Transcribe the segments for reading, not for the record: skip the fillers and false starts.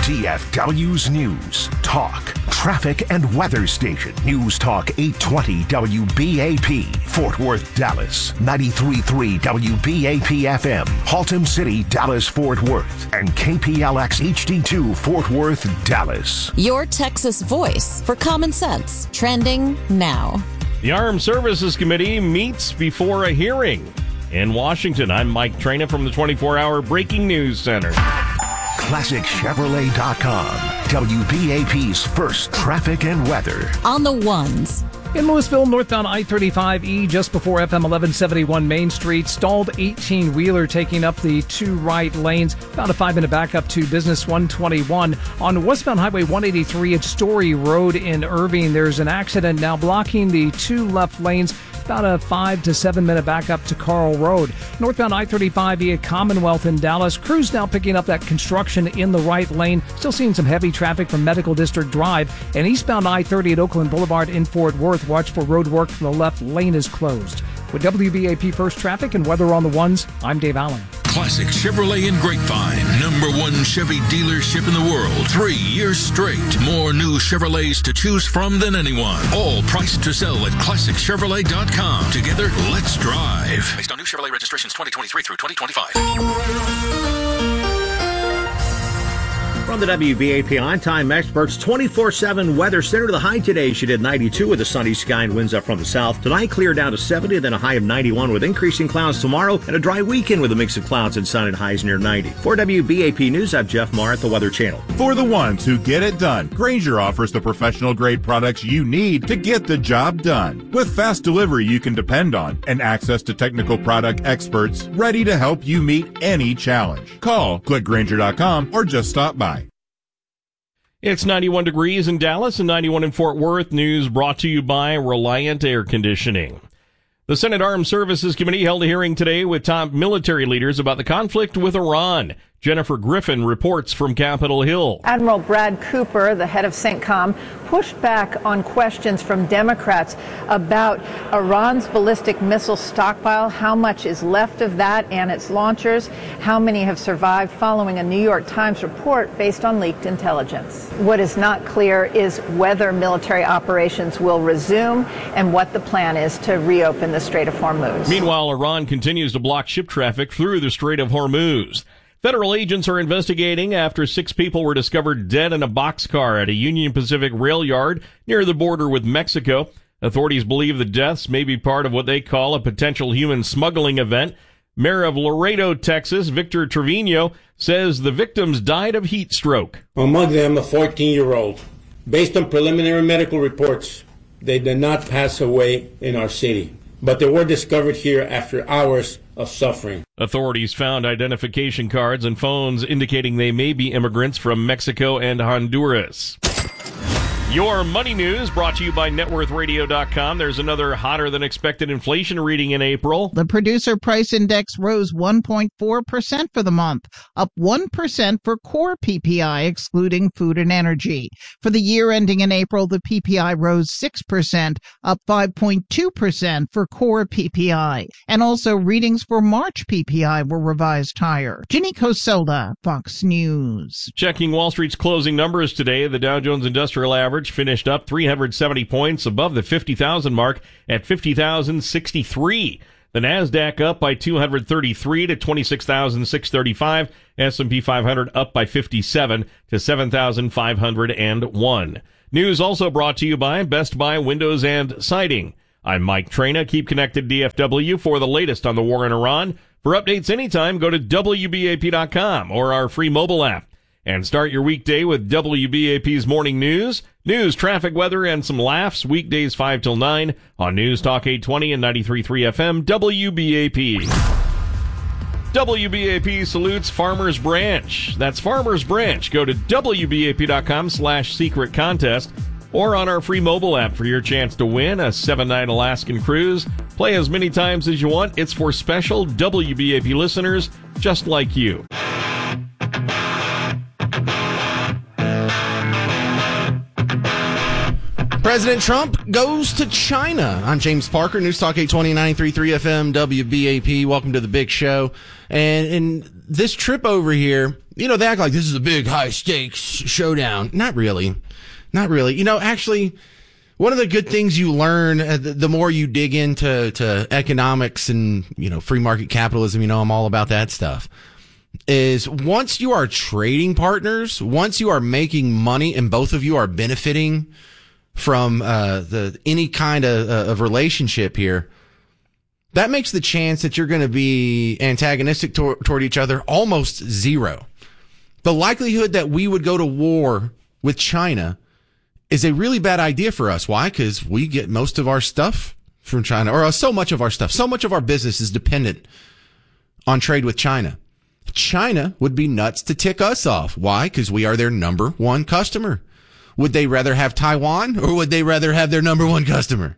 DFW's News, Talk, Traffic and Weather Station. News Talk 820 WBAP, Fort Worth, Dallas. 93.3 WBAP FM, Haltom City, Dallas, Fort Worth. And KPLX HD2, Fort Worth, Dallas. Your Texas voice for common sense. Trending now. The Armed Services Committee meets before a hearing. In Washington, I'm Mike Traina from the 24-hour Breaking News Center. ClassicChevrolet.com, WBAP's first traffic and weather. On the ones. In Louisville, northbound I-35E, just before FM 1171 Main Street, stalled 18-wheeler taking up the two right lanes. About a 5-minute backup to Business 121. On westbound Highway 183 at Story Road in Irving, there's an accident now blocking the two left lanes. About a 5 to 7 minute backup to Carl Road. Northbound I-35E at Commonwealth in Dallas. Crews now picking up that construction in the right lane. Still seeing some heavy traffic from Medical District Drive. And eastbound I-30 at Oakland Boulevard in Fort Worth. Watch for road work. The left lane is closed. With WBAP First Traffic and Weather on the Ones, I'm Dave Allen. Classic Chevrolet in Grapevine, #1 Chevy dealership in the world. 3 years straight. More new Chevrolets to choose from than anyone. All priced to sell at ClassicChevrolet.com. Together, let's drive. Based on new Chevrolet registrations 2023 through 2025. From the WBAP On-Time Experts 24/7 Weather Center, the high today should hit 92 with a sunny sky and winds up from the south. Tonight, clear down to 70, then a high of 91 with increasing clouds tomorrow, and a dry weekend with a mix of clouds and sun and highs near 90. For WBAP News, I'm Jeff Marr at the Weather Channel. For the ones who get it done, Grainger offers the professional-grade products you need to get the job done. With fast delivery you can depend on and access to technical product experts ready to help you meet any challenge. Call, click Grainger.com, or just stop by. It's 91 degrees in Dallas and 91 in Fort Worth. News brought to you by Reliant Air Conditioning. The Senate Armed Services Committee held a hearing today with top military leaders about the conflict with Iran. Jennifer Griffin reports from Capitol Hill. Admiral Brad Cooper, the head of CENTCOM, pushed back on questions from Democrats about Iran's ballistic missile stockpile, how much is left of that and its launchers, how many have survived following a New York Times report based on leaked intelligence. What is not clear is whether military operations will resume and what the plan is to reopen the Strait of Hormuz. Meanwhile, Iran continues to block ship traffic through the Strait of Hormuz. Federal agents are investigating after 6 people were discovered dead in a boxcar at a Union Pacific rail yard near the border with Mexico. Authorities believe the deaths may be part of what they call a potential human smuggling event. Mayor of Laredo, Texas, Victor Trevino, says the victims died of heat stroke. Among them, a 14-year-old. Based on preliminary medical reports, they did not pass away in our city, but they were discovered here after hours of suffering. Authorities found identification cards and phones indicating they may be immigrants from Mexico and Honduras. Your money news brought to you by NetWorthRadio.com. There's another hotter than expected inflation reading in April. The producer price index rose 1.4% for the month, up 1% for core PPI, excluding food and energy. For the year ending in April, the PPI rose 6%, up 5.2% for core PPI. And also readings for March PPI were revised higher. Ginny Cosola, Fox News. Checking Wall Street's closing numbers today, the Dow Jones Industrial Average finished up 370 points above the 50,000 mark at 50,063. The Nasdaq up by 233 to 26,635. S&P 500 up by 57 to 7,501. News also brought to you by Best Buy Windows and Siding. I'm Mike Traina. Keep connected DFW for the latest on the war in Iran. For updates anytime, go to WBAP.com or our free mobile app. And start your weekday with WBAP's Morning News, traffic, weather, and some laughs. Weekdays 5 till 9 on News Talk 820 and 93.3 FM, WBAP. WBAP salutes Farmers Branch. That's Farmers Branch. Go to WBAP.com/secret contest or on our free mobile app for your chance to win a 7-night Alaskan cruise. Play as many times as you want. It's for special WBAP listeners just like you. President Trump goes to China. I'm James Parker, News Talk 820, 93.3 FM, WBAP. Welcome to the big show. And in this trip over here, they act like this is a big high stakes showdown. Not really. Not really. Actually, one of the good things you learn the more you dig into economics and, free market capitalism, I'm all about that stuff, is once you are trading partners, once you are making money and both of you are benefiting from any kind of relationship here, that makes the chance that you're going to be antagonistic toward each other almost zero. The likelihood that we would go to war with China is a really bad idea for us. Why? Because we get most of our stuff from China, or so much of our stuff. So much of our business is dependent on trade with China. China would be nuts to tick us off. Why? Because we are their number one customer. Would they rather have Taiwan, or would they rather have their number one customer?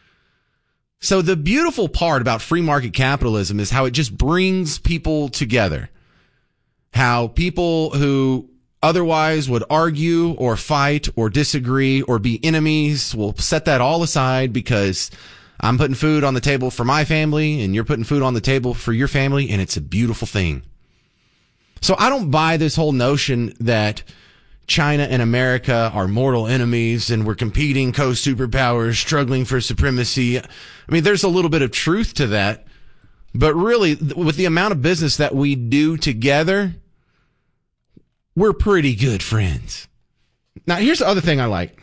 So the beautiful part about free market capitalism is how it just brings people together. How people who otherwise would argue or fight or disagree or be enemies will set that all aside because I'm putting food on the table for my family and you're putting food on the table for your family, and it's a beautiful thing. So I don't buy this whole notion that China and America are mortal enemies and we're competing co-superpowers struggling for supremacy. I mean, there's a little bit of truth to that, but really with the amount of business that we do together, we're pretty good friends. Now, here's the other thing I like.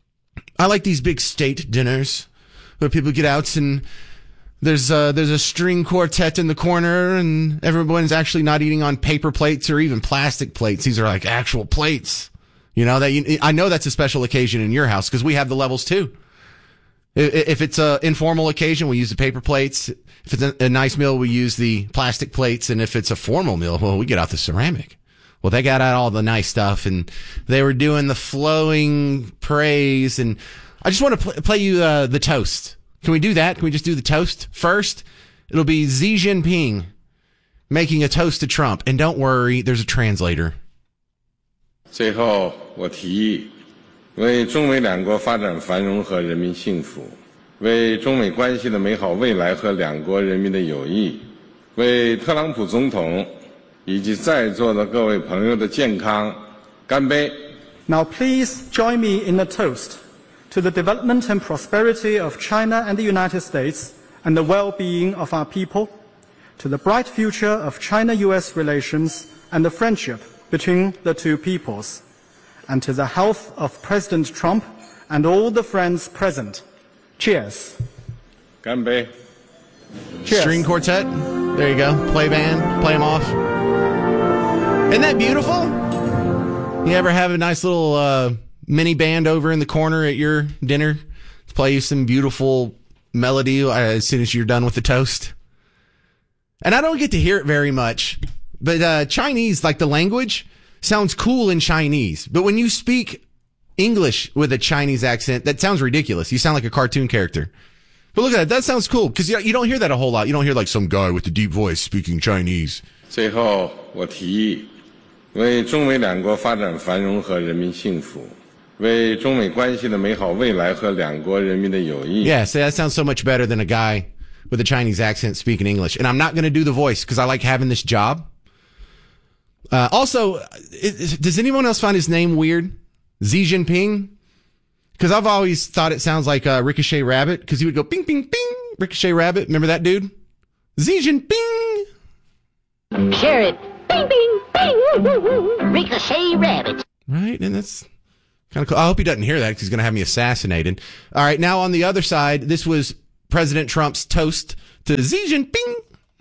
I like these big state dinners where people get out and there's a string quartet in the corner and everyone's actually not eating on paper plates or even plastic plates. These are like actual plates. I know that's a special occasion in your house because we have the levels too. If it's a informal occasion, we use the paper plates. If it's a nice meal, we use the plastic plates. And if it's a formal meal, well, we get out the ceramic. Well, they got out all the nice stuff and they were doing the flowing praise. And I just want to play you the toast. Can we do that? Can we just do the toast first? It'll be Xi Jinping making a toast to Trump. And don't worry, there's a translator. 最后，我提议为中美两国发展繁荣和人民幸福，为中美关系的美好未来和两国人民的友谊，为特朗普总统以及在座的各位朋友的健康干杯。 Now please join me in a toast to the development and prosperity of China and the United States and the well-being of our people, to the bright future of China-US relations and the friendship between the two peoples, and to the health of President Trump and all the friends present. Cheers. 干杯. Cheers. String quartet. There you go. Play band. Play them off. Isn't that beautiful? You ever have a nice little mini band over in the corner at your dinner to play you some beautiful melody as soon as you're done with the toast? And I don't get to hear it very much. But Chinese, like the language, sounds cool in Chinese. But when you speak English with a Chinese accent, that sounds ridiculous. You sound like a cartoon character. But look at that. That sounds cool because you don't hear that a whole lot. You don't hear like some guy with a deep voice speaking Chinese. 最后，我提议为中美两国发展繁荣和人民幸福，为中美关系的美好未来和两国人民的友谊。 Yes, that sounds so much better than a guy with a Chinese accent speaking English. And I'm not going to do the voice because I like having this job. Also, does anyone else find his name weird? Xi Jinping? Because I've always thought it sounds like Ricochet Rabbit, because he would go bing, bing, bing, Ricochet Rabbit. Remember that dude? Xi Jinping! Share it. Bing, bing, bing, Ricochet Rabbit. Right, and that's kind of cool. I hope he doesn't hear that because he's going to have me assassinated. All right, now on the other side, this was President Trump's toast to Xi Jinping.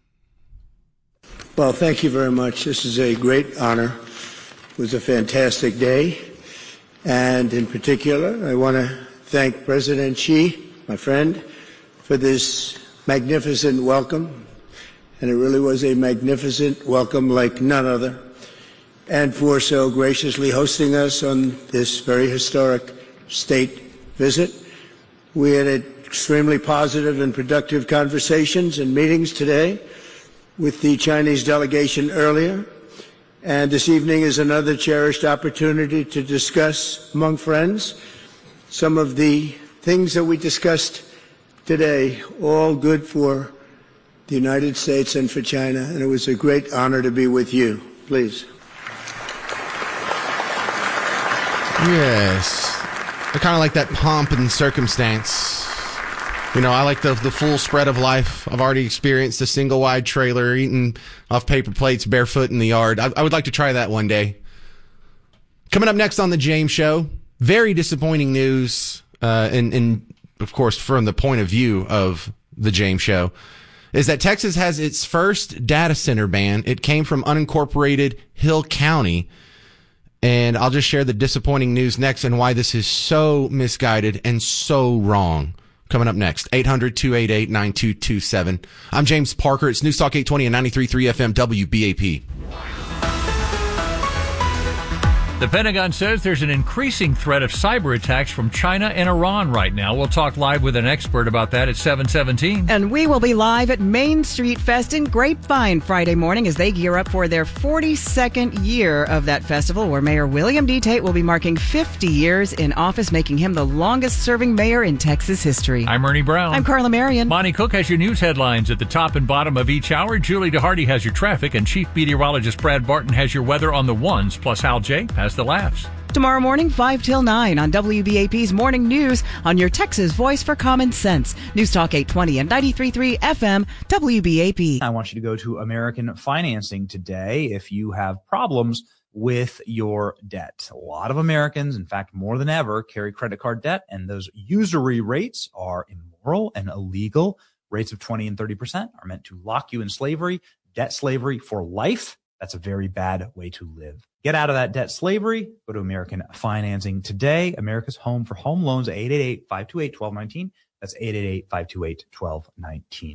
Well, thank you very much. This is a great honor. It was a fantastic day. And in particular, I want to thank President Xi, my friend, for this magnificent welcome. And it really was a magnificent welcome like none other. And for so graciously hosting us on this very historic state visit. We had extremely positive and productive conversations and meetings today with the Chinese delegation earlier, and this evening is another cherished opportunity to discuss among friends some of the things that we discussed today, all good for the United States and for China, and it was a great honor to be with you. Please. Yes. I kind of like that pomp and circumstance. You know, I like the full spread of life. I've already experienced a single wide trailer, eating off paper plates barefoot in the yard. I would like to try that one day. Coming up next on The James Show, very disappointing news, and of course, from the point of view of The James Show, is that Texas has its first data center ban. It came from unincorporated Hill County. And I'll just share the disappointing news next and why this is so misguided and so wrong. Coming up next, 800-288-9227. I'm James Parker. It's News Talk 820 and 93.3 FM WBAP. The Pentagon says there's an increasing threat of cyber attacks from China and Iran right now. We'll talk live with an expert about that at 7:17. And we will be live at Main Street Fest in Grapevine Friday morning as they gear up for their 42nd year of that festival, where Mayor William D. Tate will be marking 50 years in office, making him the longest-serving mayor in Texas history. I'm Ernie Brown. I'm Carla Marion. Monty Cook has your news headlines at the top and bottom of each hour. Julie DeHardy has your traffic, and Chief Meteorologist Brad Barton has your weather on the ones, plus Hal J. has the laughs. Tomorrow morning, 5 till 9 on WBAP's Morning News on your Texas voice for common sense. News Talk 820 and 93.3 FM WBAP. I want you to go to American Financing today if you have problems with your debt. A lot of Americans, in fact, more than ever, carry credit card debt, and those usury rates are immoral and illegal. Rates of 20 and 30% are meant to lock you in slavery, debt slavery for life. That's a very bad way to live. Get out of that debt slavery. Go to American Financing today. America's home for home loans, 888-528-1219. That's 888-528-1219.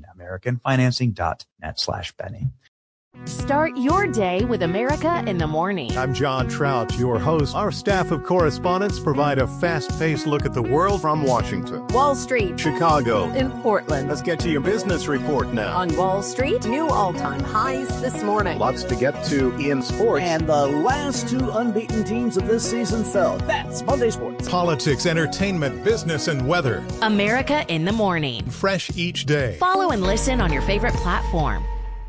AmericanFinancing.net/Benny. Start your day with America in the Morning. I'm John Trout, your host. Our staff of correspondents provide a fast-paced look at the world from Washington, Wall Street, Chicago, and Portland. Let's get to your business report now. On Wall Street, new all-time highs this morning. Lots to get to in sports. And the last two unbeaten teams of this season fell. That's Monday Sports. Politics, entertainment, business, and weather. America in the Morning. Fresh each day. Follow and listen on your favorite platform.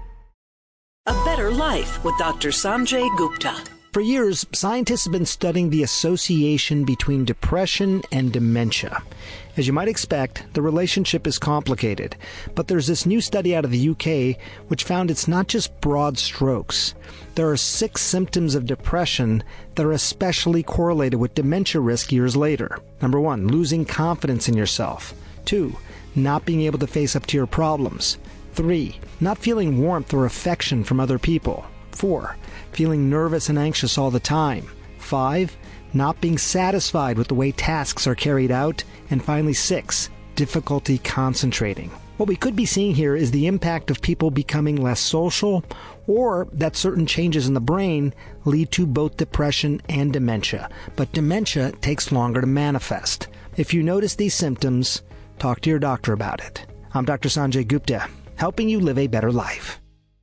A Better Life with Dr. Sanjay Gupta. For years, scientists have been studying the association between depression and dementia. As you might expect, the relationship is complicated, but there's this new study out of the UK which found it's not just broad strokes. There are 6 symptoms of depression that are especially correlated with dementia risk years later. Number 1, losing confidence in yourself. 2, not being able to face up to your problems. 3, not feeling warmth or affection from other people. 4, feeling nervous and anxious all the time. 5, not being satisfied with the way tasks are carried out. And finally, 6, difficulty concentrating. What we could be seeing here is the impact of people becoming less social, or that certain changes in the brain lead to both depression and dementia. But dementia takes longer to manifest. If you notice these symptoms, talk to your doctor about it. I'm Dr. Sanjay Gupta, helping you live a better life.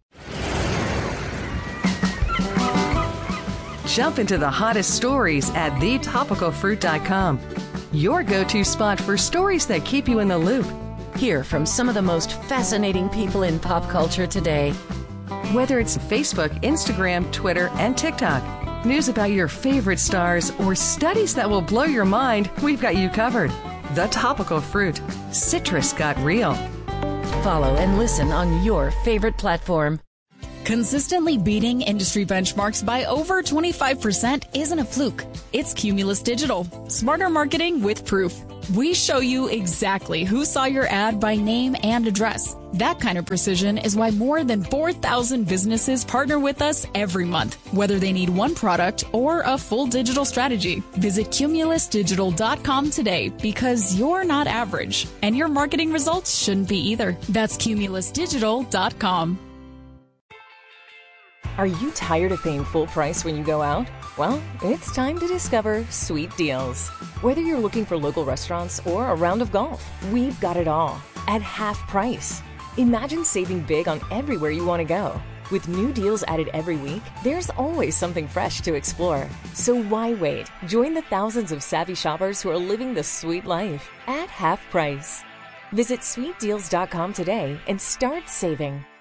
Jump into the hottest stories at thetopicalfruit.com. Your go-to spot for stories that keep you in the loop. Hear from some of the most fascinating people in pop culture today. Whether it's Facebook, Instagram, Twitter, and TikTok, news about your favorite stars, or studies that will blow your mind, we've got you covered. The Topical Fruit. Citrus got real. Follow and listen on your favorite platform. Consistently beating industry benchmarks by over 25% isn't a fluke. It's Cumulus Digital. Smarter marketing with proof. We show you exactly who saw your ad by name and address. That kind of precision is why more than 4,000 businesses partner with us every month, whether they need one product or a full digital strategy. Visit cumulusdigital.com today, because you're not average, and your marketing results shouldn't be either. That's cumulusdigital.com. Are you tired of paying full price when you go out? Well, it's time to discover Sweet Deals. Whether you're looking for local restaurants or a round of golf, we've got it all at half price. Imagine saving big on everywhere you want to go. With new deals added every week, there's always something fresh to explore. So why wait? Join the thousands of savvy shoppers who are living the sweet life at half price. Visit sweetdeals.com today and start saving.